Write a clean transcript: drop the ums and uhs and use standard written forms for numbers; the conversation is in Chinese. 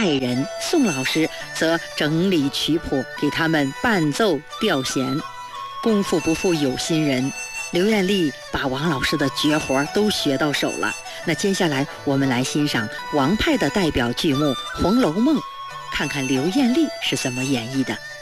爱人，宋老师则整理曲谱，给他们伴奏调弦。功夫不负有心人，刘艳丽把王老师的绝活都学到手了。那接下来我们来欣赏王派的代表剧目《红楼梦》，看看刘艳丽是怎么演绎的。